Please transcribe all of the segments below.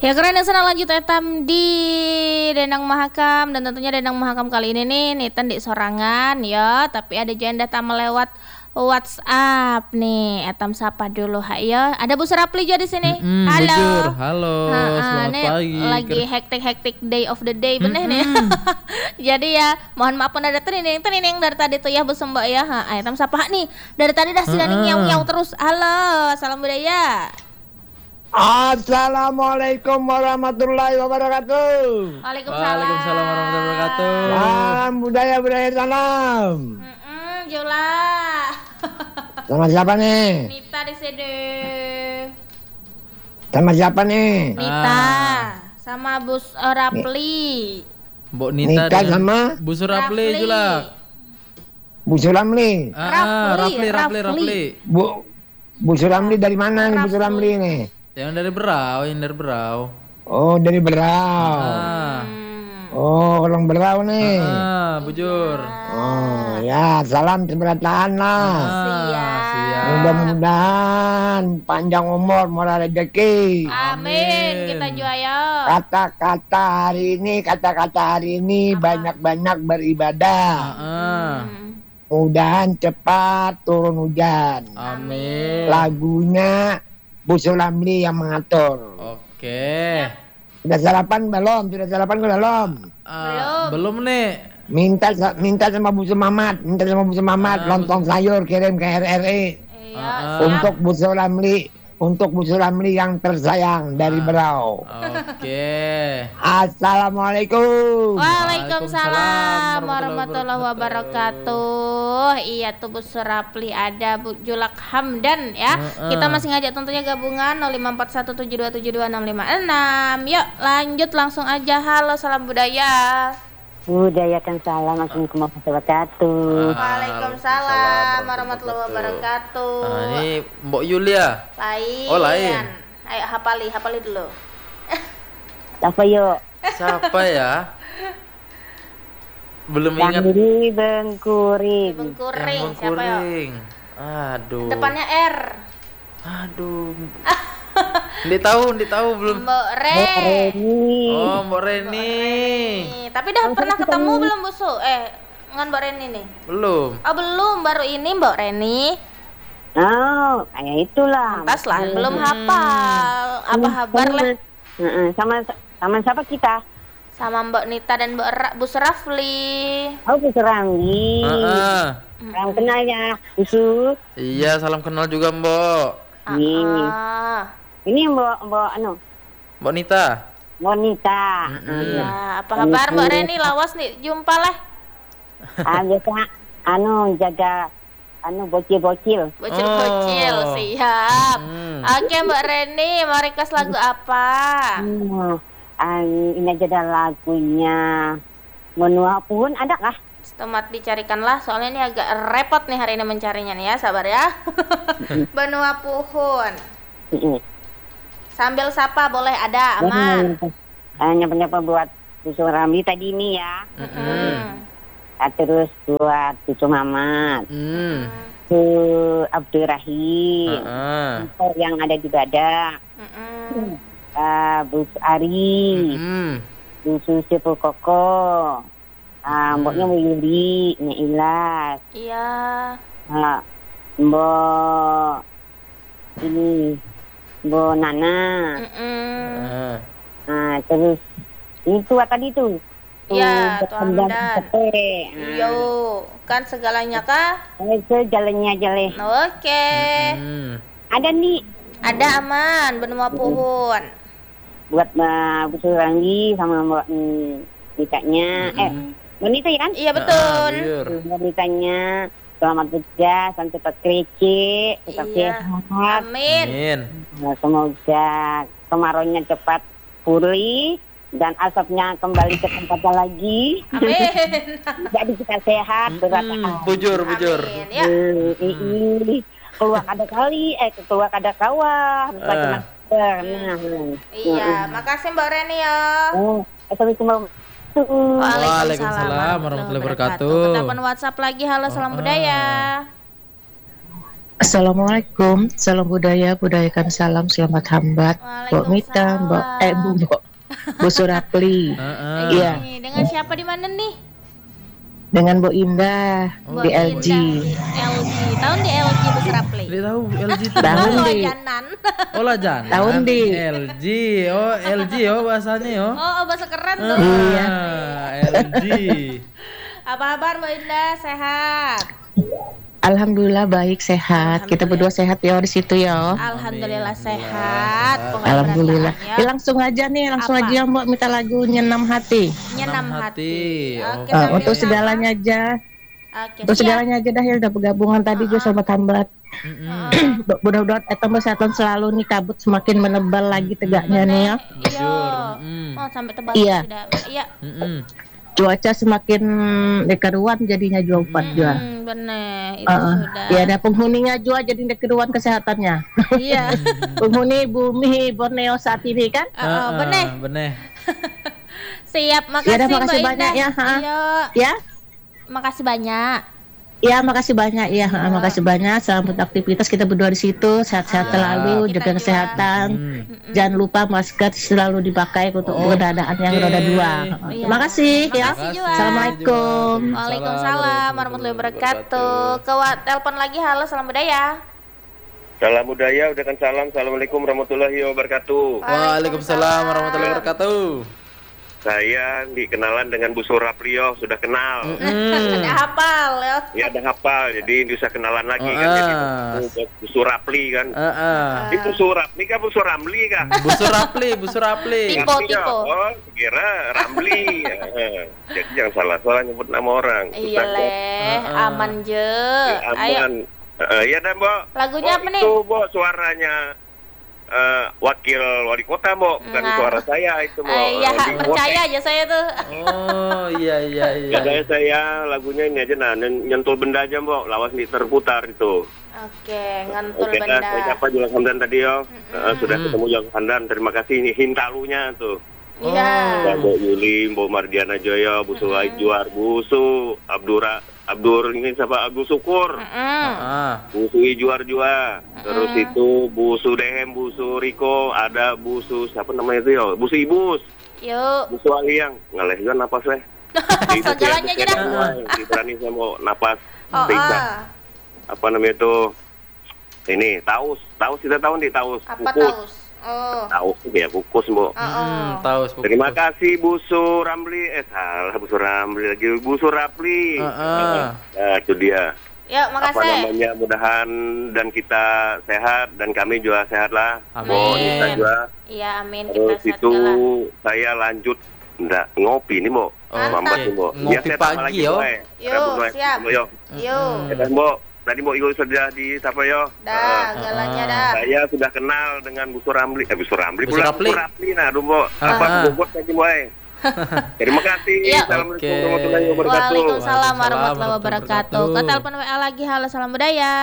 Ya keren yang senang lanjut etam di Dendang Mahakam. Dan tentunya Dendang Mahakam kali ini nih Nitan di sorangan ya. Tapi ada juga yang datang melewat WhatsApp nih. Etam sapa dulu ya. Ada Bu Serapli juga di sini. Halo. Bujur, halo. Selamat nih, pagi. Lagi hektik day of the day bener nih. Jadi ya mohon maaf ada tenining dari tadi tuh ya Bu Sembok ya. Etam sapa nih. Dari tadi dah sudah nyaw terus. Halo, salam budaya. Assalamualaikum warahmatullahi wabarakatuh. Waalaikumsalam warahmatullahi wabarakatuh. Salam budaya salam. Jula. Sama siapa nih? Nita di sini. Sama siapa nih? Nita sama Bu Rapli. Mbok Nita sama Bu Surapli Jula. Bu Suramli. Rapli. Bu Suramli dari mana nih Bu Suramli nih? Yang dari Berau. Oh, dari Berau. Oh, orang Berau nih. Bujur. Oh, ya, salam keberatan lah. Siap. Mudah-mudahan panjang umur, murah rezeki. Amin. Kita juga ya. Kata-kata hari ini banyak-banyak beribadah. Mudahan cepat turun hujan. Amin. Lagunya Bu Sulamli yang mengatur. Oke. Sudah sarapan belum? Belum nih. Minta sama Bu Semamat, lontong sayur kirim ke RRI. Iya. Untuk Bu Sulamli yang tersayang dari Berau. Oke. Assalamualaikum. Waalaikumsalam warahmatullahi wabarakatuh. Iya tuh Bu Surapli, ada Bu Julak Hamdan ya. Kita masih ngajak tentunya gabungan 054172726556. Yuk lanjut langsung aja. Halo, salam budaya. Budayakan salam. Assalamualaikum warahmatullahi wabarakatuh. Waalaikumsalam warahmatullahi wabarakatuh. Ini Mbok Yulia. Lain. Oh, lain. Ayo hafali dulu. Apa yuk? Siapa ya? Belum ingat. Yang Bengkuring. Bengkuring. Siapa ya? Aduh. Depannya R. Aduh. Nggak tahu belum. Mbok Reni. Oh, Mbok Reni. Tapi dah pernah ketemu belum Bu Su? Ngan Mbok Reni nih. Belum. Oh belum, baru ini Mbok Reni. Oh, kayak itulah. Pantas lah, belum hafal. Apa kabar lah? Sama siapa kita? Sama Mbok Nita dan Bu Serafli. Oh, Bu Seranggi. Salam kenal ya, Usu. Iya, salam kenal juga Mbok. Ini Mbok Mbok Nita. Monita. Iya, apa kabar Mbok Reni? Lawas nih, jumpa lah. Biasa jaga bocil-bocil. Bocil, siap. Oke Mbak Reni, mau request lagu apa? Ini aja ada lagunya. Menua pun ada kah? Setemat dicarikanlah, soalnya ini agak repot nih hari ini mencarinya nih ya, sabar ya. Benua Puhun. Sambil sapa boleh, ada aman. Nyapa buat Cucu Ramli tadi ini ya. Terus buat Cucu Mamat. Ke Abdurrahim. Yang ada juga ada. Bu Ari. Bu Susi Koko. Mboknya Bu Yuli, Nya Ilas. Iya. Mbok ini Mbok Nana. Terus itu tadi tuh. Iya, Tuhan Hamdan. Yo, kan segalanya kah? Segalanya aja leh. Oke. Ada nih. Ada aman, benua Puhun. Buat Mbak Bu Suranggi sama Mbak Nitanya. Mbak Nita ya kan? Iya betul. Mbak Nitanya. Selamat bekerja, sampai tetap kece, tetap sehat. Amin. Semoga kemarauannya cepat pulih dan asapnya kembali ke tempatnya lagi. Amin. Jadi kita sehat, Bujur. Amin, ya. Keluar ada kali, keluar ada kawah. Iya, makasih Mbak Reni ya. Assalamualaikum. Waalaikumsalam warahmatullahi wabarakatuh. Telepon WhatsApp lagi. Halo, salam budaya. Assalamualaikum, salam budaya, budayakan salam, selamat hambat. Mbok Mita, Bu Surapli. Iya, Dengan siapa di mana nih? dengan Bu Indah Bu di Indah. LG. LG. Tahun di LG Bu Serapli. Tidak tahu LG itu. Tahun Oh, di Janan. Oh lah jangan. Tahun di. LG. Oh LG oh bahasanya yo. Oh, bahasa keren tuh. Iya. LG. Apa kabar Bu Indah? Sehat? Alhamdulillah baik sehat. Kita berdua sehat ya di situ ya. Alhamdulillah sehat. Pokoknya Alhamdulillah. berantakan, ya. Langsung aja nih, langsung Apa? aja Mbak minta lagu Nyenam Hati. Nyenam Enam hati. hati. Oke, Oh. sambil Untuk sama. segalanya aja. Oke, Untuk siap. segalanya aja dah ya udah bergabungan tadi gue sama Tambat. Mudah-mudahan sehat selalu nih, kabut semakin menebal lagi tegaknya nih ya. Iya. Mm. Oh, sampai tebal Iya. sudah. Iya. Cuaca semakin keruan jadinya juga upat juga. Bener, itu sudah. Ya ada penghuninya juga jadi keruan kesehatannya. Iya. Penghuni bumi Borneo saat ini kan. Bener. Bener. Siap, Ya makasih udah, Mbak makasih Indah. banyak ya, ha. Iya. Ya, Makasih banyak. ya makasih banyak ya, makasih banyak. Selamat aktivitas kita berdua di situ, sehat-sehat selalu, kita jaga juga. kesehatan. Jangan lupa masker selalu dipakai untuk kendaraan yang roda 2. Iya. Terima kasih ya. Makasih juga. Assalamualaikum. Waalaikumsalam warahmatullahi wabarakatuh. Telepon lagi, halo, salam budaya. Salam budaya, udakan salam. Assalamualaikum warahmatullahi wabarakatuh. Waalaikumsalam warahmatullahi wabarakatuh. Saya dikenalan dengan Bu Suraplio, sudah kenal. Udah hafal ya. Ya ada hafal, jadi bisa kenalan lagi kan. Jadi Bu Surapli kan. Itu Surapli kah Bu Suramli kah? Bu Surapli. Tipe. Oh, kira Ramli. Jadi jangan salah nyebut nama orang. Iya Susah, leh, aman je. Mbok. Ayo, Aman. Iya dah, Mbok. lagunya apa nih? Itu, Mbok, suaranya wakil wali kota, Mbok, bukan Nah. suara saya itu, Mbok. Iya, Di percaya aja saya tuh. Oh iya. Katanya saya lagunya ini aja, nah nyentul benda aja, Mbok, lawas nih terputar itu. Oke, ngantul Oke, benda. saya nyapa Julang Hamdan tadi yo. Sudah ketemu Julang Hamdan, terima kasih ini hintalunya tuh. Iya. Mbak Yuli, Mbak Mardiana Joyo, Bu Sulai Juar, Bu Su, Abdur ini siapa? Agus Syukur, Bu Sui Juar juga. Terus itu Bu Sudehem, Bu Suriko, ada Bu Su siapa namanya itu yo? Bu Ibus, Yuk. Bu Sualiang, ngaleh juga napas leh. Segalanya aja dah. Berani saya mau napas. Oh, Tidak. Apa namanya itu? Ini taus kita tahu nih taus. Apa Kukus. taus? Oh. Taus ya kukus, Mbok. Tahu. Terima kasih Bu Suramli. Salah Bu Suramli lagi, Bu Surapli. Nah, itu dia. Yuk, Apa makasih. namanya, mudahan dan kita sehat dan kami juga sehat lah. Amin. Oh, kita juga. Iya, amin, kita Terus sehat itu juga. saya lanjut ngopi nih, Mbok. Lambat nih, Mbok. Ngopi Ya, saya tambah pagi, lagi, yo. Mbok. Yuk, siap. Yuk. Yuk. Ya, Mbok. Tadi Mbok Igo sudah di siapa yo? Dah, galanya dah. Saya sudah kenal dengan Bu Suramli. Bu Suramli Bu pula Surapli. Bu Surapli. Nah, Mbok. Apa bobot tadi, Mbok? Terima kasih. Iya. Assalamualaikum Oke. warahmatullahi wabarakatuh. Waalaikumsalam warahmatullahi Waalaikumsalam wabarakatuh. Ke telepon WA lagi, halo, salam budaya.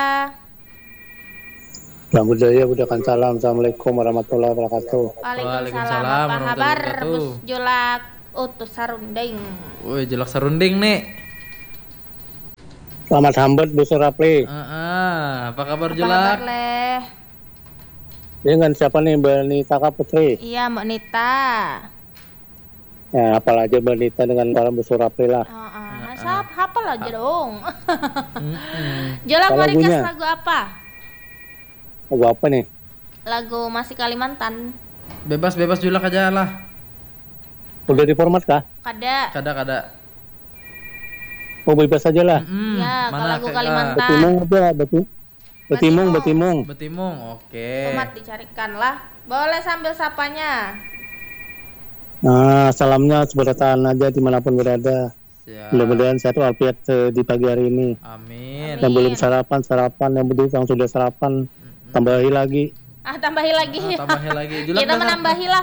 Salam budaya, budakan salam. Assalamualaikum warahmatullahi wabarakatuh. Waalaikumsalam. Apa kabar, wabarakatuh. Bus Julak Utus Sarunding? Woi, jelak serunding nih. Selamat hambet Bu Surapli. Apa kabar Apa Julak? kabar, Leh? Dengan siapa nih, Mbak Nita Putri? Iya, Mbak Nita. Ya, apalagi Mbak Nita dengan para Bu Surapli lah. Hafal aja dong. Julak, mau Lagunya. request lagu apa? Lagu apa nih? Lagu Masih Kalimantan. Bebas Julak aja lah. Udah di format kah? Kada. Kada. Oh, bebas aja lah. Ya, kalau lagu kayak- Kalimantan. Betimung aja, Betimung. Betimung, oke. Tomat dicarikan lah. Boleh sambil sapanya. Nah, salamnya seberatan aja dimanapun berada. Siap. Mudah-mudahan sehat walafiat di pagi hari ini. Amin. Yang belum sarapan, yang belum yang sudah sarapan, tambahi lagi. Tambahi lagi. Tambahin lagi. Julak Kita dah, menambahi lah.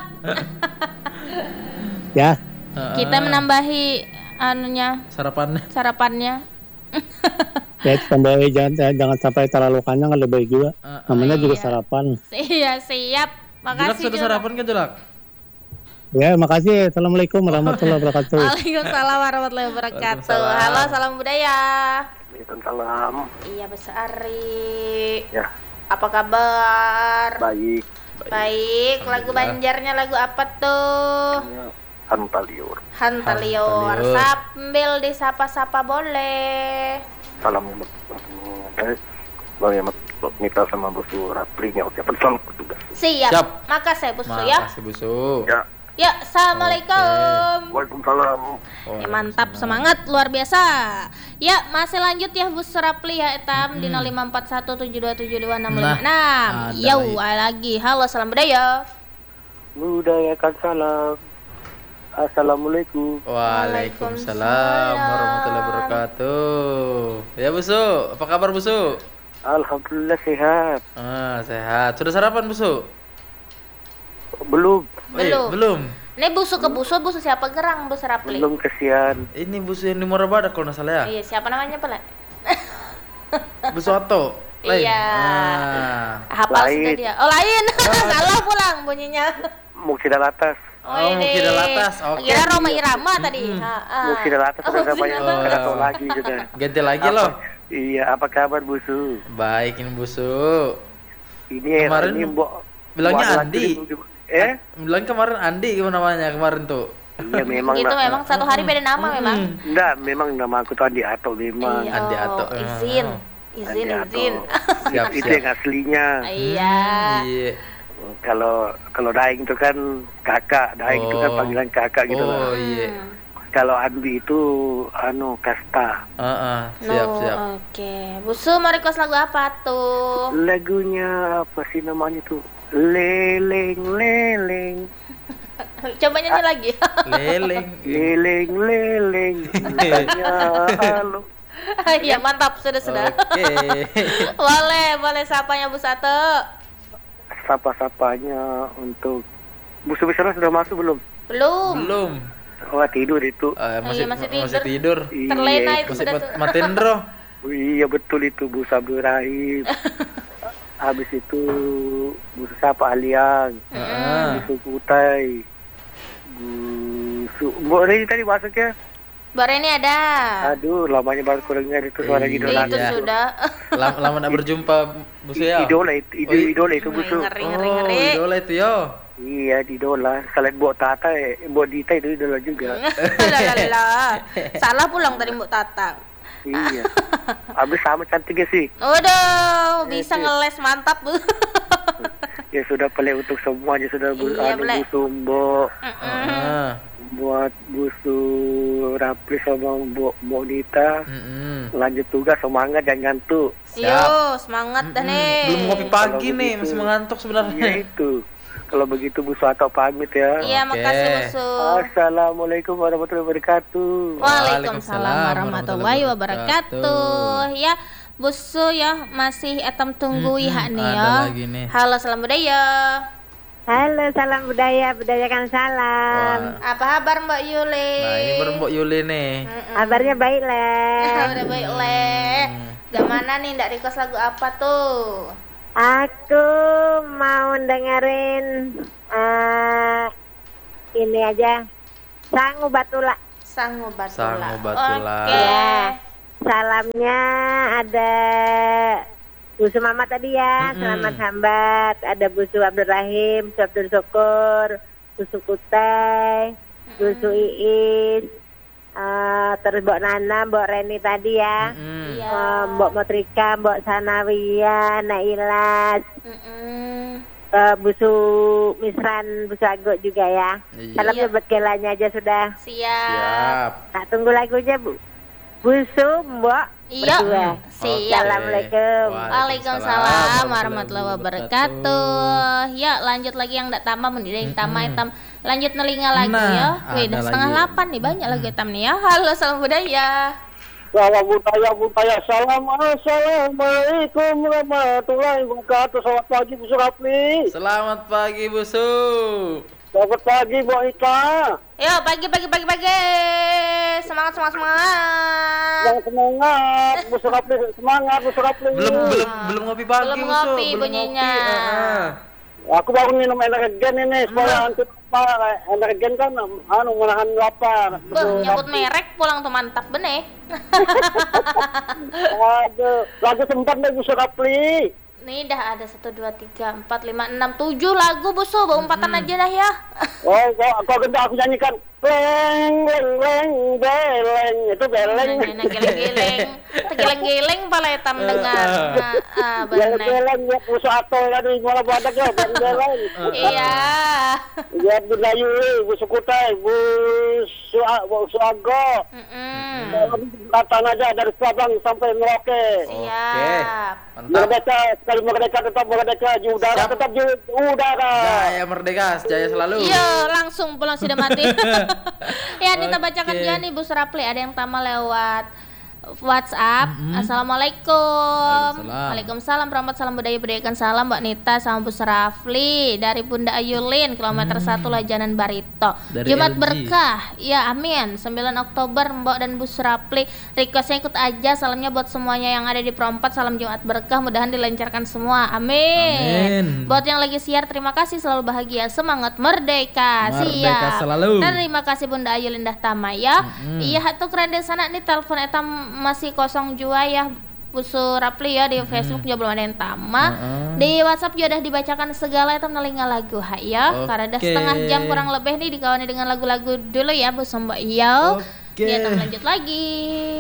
Ya, Kita menambahi anunya, sarapannya. ya tambahi jangan sampai terlalu kenyang, kan lebih baik juga. Namanya juga sarapan. Iya, siap. Julak Makasih sudah Julak. sarapan kan Julak? Ya, makasih. Assalamualaikum warahmatullahi wabarakatuh. Waalaikumsalam warahmatullahi wabarakatuh. Halo, salam budaya. Waalaikumsalam. Iya, Bos Ari. Ya. Apa kabar? Baik. Baik. Lagu Banjarnya lagu apa tuh? Hantaliur. Hantaliur. Hantaliur. Sambil disapa-sapa boleh. Salam Bang Yamat Mita sama Busu Rapli yang ucapkan selamat bertugas. Siap. Siap. Makasih Busu ya. Makasih Busu. Ya. Ya, assalamualaikum. Waalaikumsalam. Ya, mantap, semangat luar biasa. Ya, masih lanjut ya Bu Surapli ya etam di 0541727265. Nah, ada Yo, lagi. Halo, salam budaya. Budayakan salam. Assalamualaikum. Waalaikumsalam warahmatullahi wabarakatuh. Ya Busu, apa kabar Busu? Alhamdulillah sehat. Sehat. Sudah sarapan Busu? Belum. Belum. Ini busu ke busu siapa gerang Bu Surapli? Belum kesian. Ini Busu yang di Muara Badak kalau nggak salah ya. Iya, siapa namanya Pak? Busu Ato. Lain. Iya. Hafal sudah Lain. dia. Oh, lain. Salah pulang bunyinya. Muksidal atas. Muksidal atas. Oke. Kira Roma Irama tadi. Muksidal atas sudah banyak tidak tahu lagi sudah. Ganti lagi loh. Iya, apa kabar Busu? Baik ini Busu. Ini Kemarin ini bilangnya Andi. Eh? Kemarin Andi gimana namanya kemarin tuh? Iya memang. Itu memang satu hari beda nama memang. Enggak, memang nama aku tuh Andi Ato memang. Iya, Andi Ato. Izin. Andi Ato. Siap, Itu yang aslinya. Iya. Iya. Kalau Daeng itu kan kakak, Daeng itu kan panggilan kakak gitu Oh lah. iya. Kalau Andi itu kasta. Siap. Oke. Busu mau request lagu apa tuh? Lagunya apa sih namanya tuh? Leleng leleng. Coba nyanyi lagi. Leleng. Leleng leleng. Tanya halo. Iya, mantap. Sudah. Oke. Boleh sapanya Bu Sato. Sapa-sapanya untuk Busu Besar sudah masuk belum? Belum. Oh, tidur itu. Masih tidur. Terlena itu Masih sudah tuh. matendro. Iya betul itu Bu Sabdu Rahim. Habis itu Busu Sapa Aliang. Busu Kutai. Busu Mbok Reni tadi masuk ya? Mbak Reni ada. Aduh, lamanya baru kurang dengar itu suara idola. Itu sudah. Lama nak berjumpa Busu ya. Idola itu Busu. Ngeri. Idola itu yo. Iya, idola. Selain Mbok Tata, Mbok Dita itu idola juga. Lah. Salah pulang tadi Mbak Tata. Iya. Habis sama cantiknya sih. Waduh, bisa ngeles mantap Bu. Ya sudah pelik untuk semuanya sudah Iya, Busu Mbok. Buat Busu Rapli sama Mbok Dita. Lanjut tugas, semangat jangan ngantuk. Yo, semangat dah nih. Belum ngopi pagi Kalau nih, begitu. masih mengantuk sebenarnya. Iya itu. Kalau begitu Busu Ato pamit ya. Iya, makasih Busu. Assalamualaikum warahmatullahi wabarakatuh. Waalaikumsalam warahmatullahi wabarakatuh. Ya, Busu ya masih etam tunggu ya nih ya. Ada lagi nih. Halo, salam budaya. Halo, salam budaya, budayakan salam. Apa kabar Mbak Yuli? Nah, ini baru Mbok Yuli nih. Kabarnya baik lah. Udah baik leh. Gimana nih ndak request lagu apa tuh? Aku mau dengerin ini aja. Sangu Batula. Sangu Batula. Oke. Ya. Salamnya ada Busu Mama tadi ya, selamat sambat. Ada Busu Abdul Rahim, Busu Abdul Syukur, Busu Kutai, Busu Iis, terus Mbok Nana, Mbok Reni tadi ya, Mbok Motrika, Mbok Sanawiyah, Nailas, Busu Misran, Busu Ago juga ya. Salamnya buat Kelanya aja sudah. Siap. Nah, tunggu lagunya Bu. Busu Mbok. Iya. Siap. Assalamualaikum. Waalaikumsalam warahmatullahi wabarakatuh. Ya, lanjut lagi yang ndak tambah mending tambah etam. Lanjut nelinga lagi ya. Wih, udah setengah 8 nih, banyak lagi etam nih ya. Halo, salam budaya. Salam budaya. Assalamualaikum warahmatullahi wabarakatuh. Selamat pagi Busu Rapli. Selamat pagi Busu. Selamat pagi Bu Ika. Yo, pagi. Semangat. Yang semangat, Busu Rapli semangat, Busu Rapli. Belum ngopi pagi Belum Busu. ngopi bunyinya. Aku baru minum energen ini supaya untuk energen kan menahan lapar. Nyebut merek pulang tuh mantap bener. Aduh, lagu sempat deh Bu Surapli. Nih dah ada 1, 2, 3, 4, 5, 6, 7 lagu Busu, umpatan aja dah ya. Oh, kok gendang aku nyanyikan leng leng leng beleng itu beleng. Nah, geleng-geleng. Geleng-geleng pala etam dengar. Bener. Beleng ya musuh atol tadi malah badak ya beleng. Iya. Ya Budayu, Bu Sukutai, Bu Suago. Datang aja dari Sabang sampai Merauke. Siap. Merdeka, sekali merdeka tetap merdeka, udara tetap udara. Jaya merdeka, jaya selalu. Iya, langsung pulang sudah mati. Ya, kita bacakan juga nih Bu Surapli, ada yang tamu lewat WhatsApp. Assalamualaikum. Waalaikumsalam warahmatullahi salam budaya budayakan salam Mbak Nita sama Bu Surapli dari Bunda Ayulin kilometer 1 Lajanan Barito. Dari Jumat LG. berkah. Ya, amin. 9 Oktober Mbak dan Bu Surapli. Requestnya ikut aja, salamnya buat semuanya yang ada di Perompat. Salam Jumat berkah, mudahan dilancarkan semua. Amin. Buat yang lagi siar, terima kasih, selalu bahagia, semangat merdeka. Merdeka Siap. selalu. Dan terima kasih Bunda Ayulin dah tama ya. Iya, tuh keren deh sana nih telepon etam masih kosong jua ya Bu Surapli ya, di Facebook juga belum ada yang tama. Di WhatsApp juga udah dibacakan segala etam nalinga lagu ha ya. Karena udah setengah jam kurang lebih nih dikawani dengan lagu-lagu dulu ya Bu Sombo ya. Ya, lanjut lagi.